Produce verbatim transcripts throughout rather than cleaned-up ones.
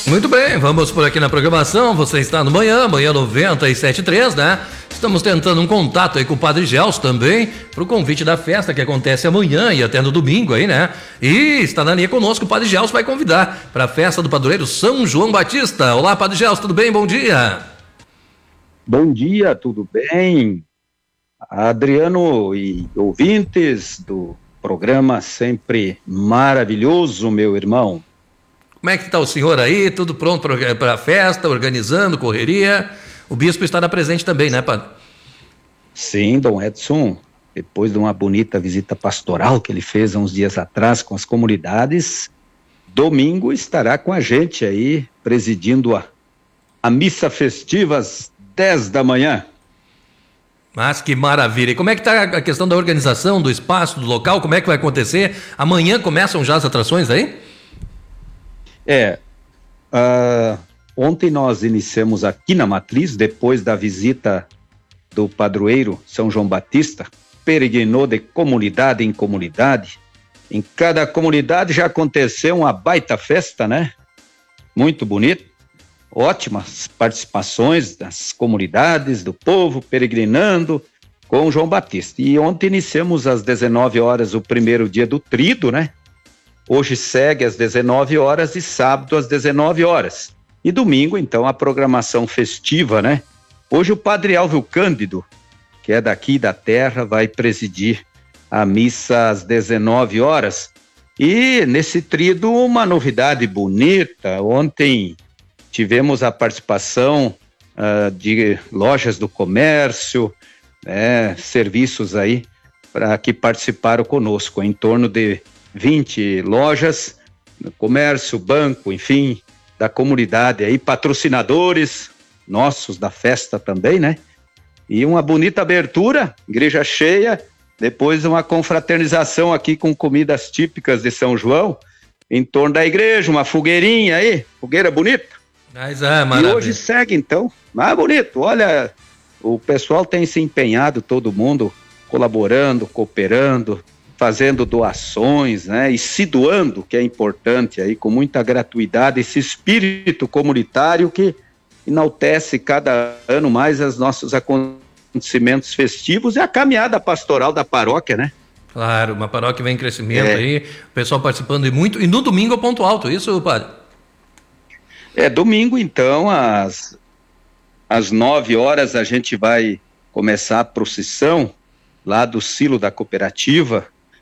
Muito bem, vamos por aqui na programação. Você está no Manhã, Manhã noventa e sete ponto três, né? Estamos tentando um contato aí com o Padre Gelson também, para o convite da festa que acontece amanhã e até no domingo aí, né? E está na linha conosco, o Padre Gelson vai convidar para a festa do padroeiro São João Batista. Olá, Padre Gelson, tudo bem? Bom dia. Bom dia, tudo bem? Adriano e ouvintes do programa sempre maravilhoso, meu irmão. Como é que está o senhor aí? Tudo pronto para a festa, organizando, correria? O bispo estará presente também, né, padre? Sim, Dom Edson, depois de uma bonita visita pastoral que ele fez há uns dias atrás com as comunidades, domingo estará com a gente aí, presidindo a, a missa festiva às dez da manhã. Mas que maravilha! E como é que está a questão da organização, do espaço, do local? Como é que vai acontecer? Amanhã começam já as atrações aí? É, uh, ontem nós iniciamos aqui na Matriz, depois da visita do padroeiro São João Batista, peregrinou de comunidade em comunidade. Em cada comunidade já aconteceu uma baita festa, né? Muito bonito, ótimas participações das comunidades, do povo, peregrinando com João Batista. E ontem iniciamos às dezenove horas o primeiro dia do Tríduo, né? Hoje segue às dezenove horas e sábado às dezenove horas. E domingo, então, a programação festiva, né? Hoje o Padre Álvio Cândido, que é daqui da terra, vai presidir a missa às dezenove horas. E nesse tríduo uma novidade bonita. Ontem tivemos a participação uh, de lojas do comércio, né, serviços aí, para que participaram conosco, em torno de vinte lojas, comércio, banco, enfim, da comunidade aí, patrocinadores nossos da festa também, né? E uma bonita abertura, igreja cheia, depois uma confraternização aqui com comidas típicas de São João, em torno da igreja, uma fogueirinha aí, fogueira bonita. Mas é, maravilha. E hoje segue então, mais bonito, olha, o pessoal tem se empenhado, todo mundo colaborando, cooperando, fazendo doações, né, e se doando, que é importante aí, com muita gratuidade, esse espírito comunitário que enaltece cada ano mais os nossos acontecimentos festivos e a caminhada pastoral da paróquia, né? Claro, uma paróquia vem em crescimento é. aí, o pessoal participando e muito, e no domingo é ponto alto, isso, padre? É, domingo então, às, às nove horas a gente vai começar a procissão lá do silo da cooperativa.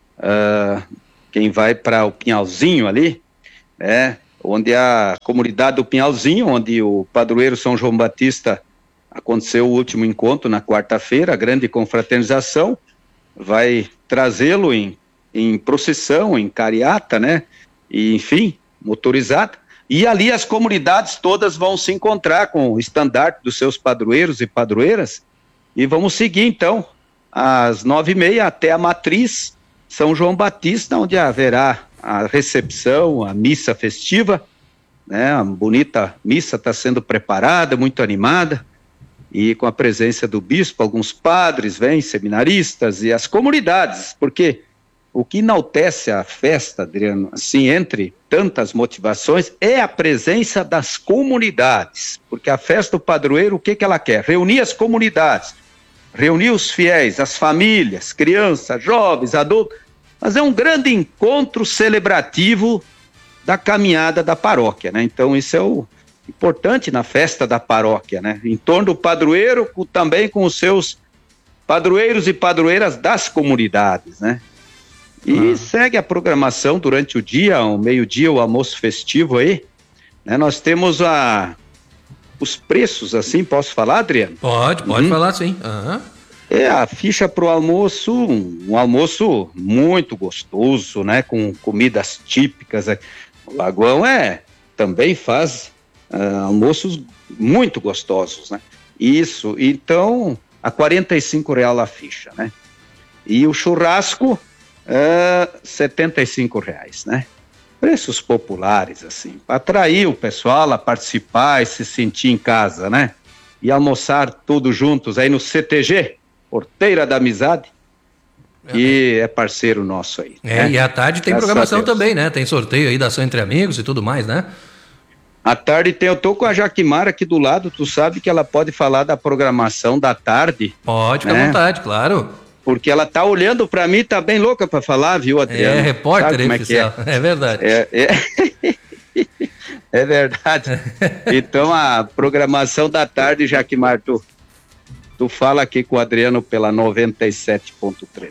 Uh, quem vai para o Pinhalzinho ali, né, onde a comunidade do Pinhalzinho, onde o padroeiro São João Batista aconteceu o último encontro na quarta-feira, a grande confraternização, vai trazê-lo em, em procissão, em cariata, né, e enfim, motorizada, e ali as comunidades todas vão se encontrar com o estandarte dos seus padroeiros e padroeiras, e vamos seguir então, às nove e meia até a Matriz São João Batista, onde haverá a recepção, a missa festiva, né? A bonita missa está sendo preparada, muito animada, e com a presença do bispo, alguns padres vêm, seminaristas e as comunidades, porque o que enaltece a festa, Adriano, assim, entre tantas motivações, é a presença das comunidades, porque a festa do padroeiro, o que que ela quer? Reunir as comunidades, reunir os fiéis, as famílias, crianças, jovens, adultos, mas é um grande encontro celebrativo da caminhada da paróquia, né? Então isso é o importante na festa da paróquia, né? Em torno do padroeiro, com, também com os seus padroeiros e padroeiras das comunidades, né? E ah. segue a programação durante o dia, ao meio-dia, o almoço festivo aí, né? Nós temos a os preços, assim, posso falar, Adriano? Pode, pode uhum. falar, sim. Uhum. É, a ficha para o almoço, um, um almoço muito gostoso, né? Com comidas típicas. O Lagoão é, também faz uh, almoços muito gostosos, né? Isso, então, a quarenta e cinco reais a ficha, né? E o churrasco, uh, setenta e cinco reais, né? Preços populares, assim, para atrair o pessoal a participar e se sentir em casa, né? E almoçar todos juntos aí no C T G, Porteira da Amizade, que é, é parceiro nosso aí. É, né? E à tarde tem Graças programação também, né? Tem sorteio aí da ação entre amigos e tudo mais, né? À tarde tem, eu tô com a Jaquimara aqui do lado, tu sabe que ela pode falar da programação da tarde. Pode, fica né? à vontade, claro. Porque ela tá olhando para mim, tá bem louca para falar, viu, Adriano? É, repórter é oficial, é? é verdade. É, é... é verdade. Então a programação da tarde, Jaquimar, tu, tu fala aqui com o Adriano pela noventa e sete ponto três.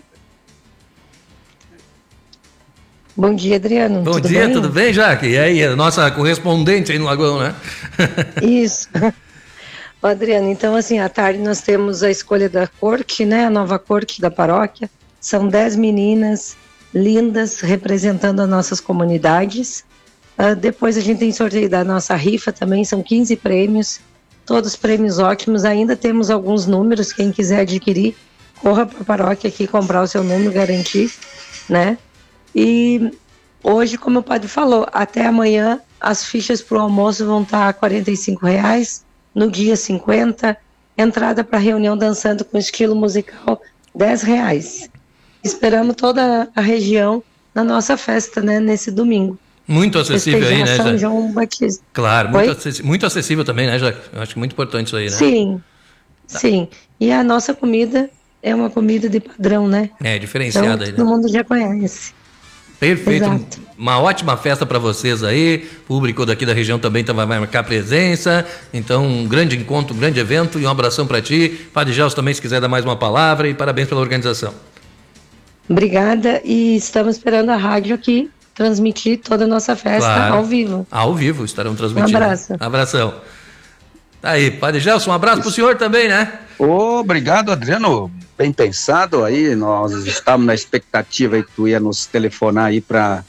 Bom dia, Adriano. Bom tudo dia, bem? tudo bem, Jaque? E aí, a nossa correspondente aí no Lagoão, né? Isso. Ô, Adriano, então assim, à tarde nós temos a escolha da corte, né? A nova corte da paróquia. São dez meninas lindas representando as nossas comunidades. Uh, depois a gente tem sorteio da nossa rifa também, são quinze prêmios, todos prêmios ótimos. Ainda temos alguns números, quem quiser adquirir, corra para a paróquia aqui comprar o seu número, garantir, né? E hoje, como o padre falou, até amanhã as fichas para o almoço vão estar a quarenta e cinco reais, no dia cinquenta, entrada para reunião dançando com estilo musical dez reais. Esperamos toda a região na nossa festa, né, nesse domingo. Muito acessível aí, né, São Jaque? João Batista. Claro, muito, Oi? acessi- muito acessível também, né, Jaque? Eu acho que muito importante isso aí, né? Sim, sim. E a nossa comida é uma comida de padrão, né? É, Então diferenciada aí, todo né? mundo já conhece. Perfeito. Exato. Uma ótima festa para vocês aí. O público daqui da região também tá- vai marcar presença. Então, um grande encontro, um grande evento. E um abração para ti. Padre Gelson também, se quiser dar mais uma palavra. E parabéns pela organização. Obrigada, e estamos esperando a rádio aqui transmitir toda a nossa festa Claro. ao vivo. Ao vivo estarão transmitindo. Um abraço. Abração. Tá aí, Padre Gelson, um abraço pro senhor também, né? Obrigado, Adriano. Bem pensado aí. Nós estávamos na expectativa aí que tu ia nos telefonar aí para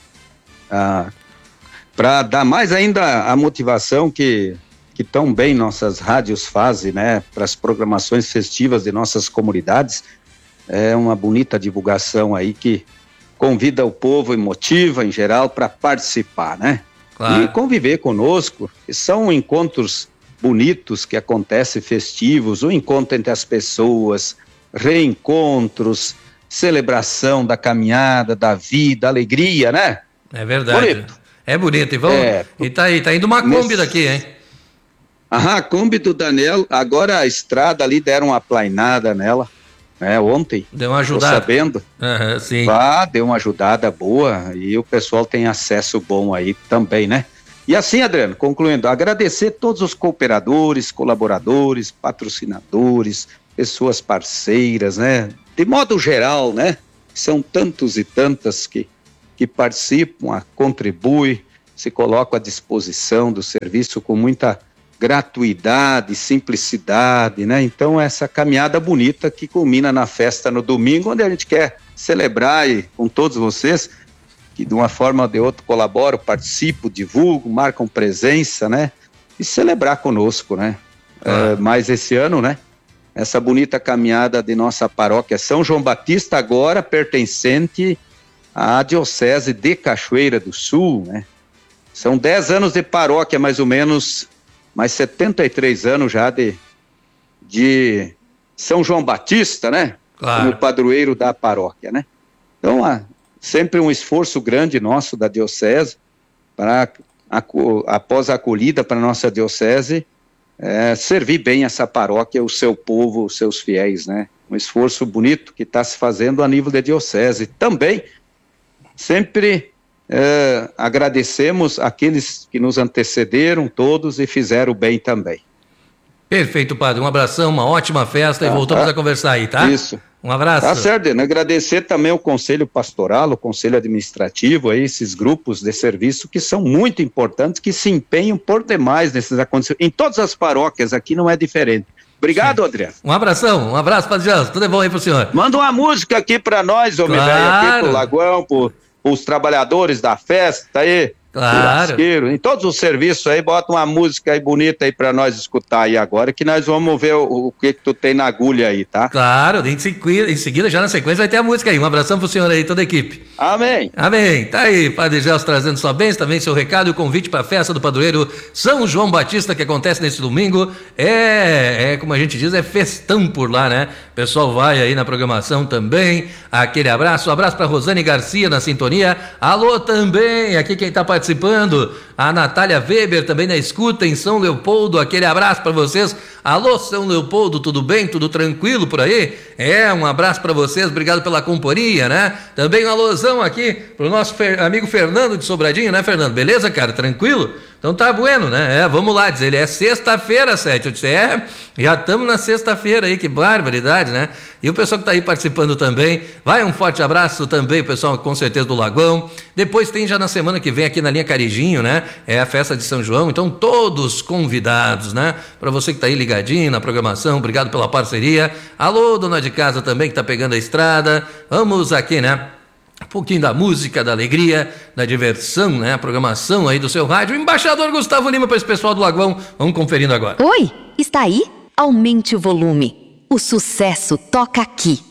para dar mais ainda a motivação que que tão bem nossas rádios fazem, né, para as programações festivas de nossas comunidades. É uma bonita divulgação aí que convida o povo e motiva em geral para participar, né? Claro. E conviver conosco. São encontros bonitos que acontecem, festivos, o encontro entre as pessoas, reencontros, celebração da caminhada, da vida, alegria, né? É verdade. Bonito. É bonito. E, vamos, É. e tá aí, tá indo uma Kombi Nesse- daqui, hein? Ah, a Kombi do Daniel, agora a estrada ali deram uma plainada nela, né? Ontem, Deu uma tô ajudada. sabendo. Aham, sim. Ah, deu uma ajudada boa e o pessoal tem acesso bom aí também, né? E assim, Adriano, concluindo, agradecer todos os cooperadores, colaboradores, patrocinadores, pessoas parceiras, né? De modo geral, né? São tantos e tantas que, que participam, contribuem, se colocam à disposição do serviço com muita gratuidade, simplicidade, né? Então essa caminhada bonita que culmina na festa no domingo, onde a gente quer celebrar e, com todos vocês, que de uma forma ou de outra colaboram, participam, divulgam, marcam presença, né? E celebrar conosco, né? Claro. É, mais esse ano, né? Essa bonita caminhada de nossa paróquia São João Batista, agora pertencente à Diocese de Cachoeira do Sul, né? São dez anos de paróquia, mais ou menos, mais setenta e três anos já de, de São João Batista, né? Claro. Como padroeiro da paróquia, né? Então, há sempre um esforço grande nosso da Diocese para, após a acolhida para a nossa Diocese, é, servir bem essa paróquia, o seu povo, os seus fiéis, né? Um esforço bonito que está se fazendo a nível da Diocese. Também, sempre é, agradecemos aqueles que nos antecederam, todos, e fizeram bem também. Perfeito, padre. Um abração, uma ótima festa e Ah, voltamos tá. a conversar aí, tá? Isso. Um abraço. Tá certo, né? Agradecer também o Conselho Pastoral, o Conselho Administrativo, aí, esses grupos de serviço que são muito importantes, que se empenham por demais nesses acontecimentos. Em todas as paróquias aqui não é diferente. Obrigado, Sim. Adriano. Um abração, um abraço, padre Gelson. Tudo é bom aí pro senhor. Manda uma música aqui pra nós, homem Claro. velho, aqui pro Lagoão, pro, pros trabalhadores da festa aí. Claro. Churrasqueiro, em todos os serviços aí, bota uma música aí bonita aí pra nós escutar aí agora, que nós vamos ver o, o que que tu tem na agulha aí, tá? Claro, em seguida, em seguida, já na sequência, vai ter a música aí. Um abração pro senhor aí, toda a equipe. Amém. Amém. Tá aí, Padre Gelson trazendo sua bênção, também seu recado e o convite para a festa do padroeiro São João Batista, que acontece nesse domingo. É, é, como a gente diz, é festão por lá, né? O pessoal vai aí na programação também. Aquele abraço, um abraço para Rosane Garcia na sintonia. Alô também, aqui quem tá participando A Natália Weber também na escuta em São Leopoldo, aquele abraço para vocês. Alô, São Leopoldo, tudo bem? Tudo tranquilo por aí? É, um abraço para vocês, obrigado pela companhia, né? Também um alôzão aqui pro nosso fer- amigo Fernando de Sobradinho, né, Fernando? Beleza, cara? Tranquilo? Então tá bueno, né? É, vamos lá, diz ele, é sexta-feira, Sete. Eu disse, é, já estamos na sexta-feira aí, que barbaridade, né? E o pessoal que tá aí participando também, vai um forte abraço também, pessoal, com certeza do Lagoão. Depois tem já na semana que vem aqui na linha Carijinho, né? É a festa de São João, então todos convidados, né? Para você que tá aí ligadinho na programação, obrigado pela parceria. Alô, dona de casa também que tá pegando a estrada, vamos aqui, né? Um pouquinho da música, da alegria, da diversão, né? A programação aí do seu rádio. O embaixador Gustavo Lima para esse pessoal do Lagoão. Vamos conferindo agora. Oi, está aí? Aumente o volume. O sucesso toca aqui.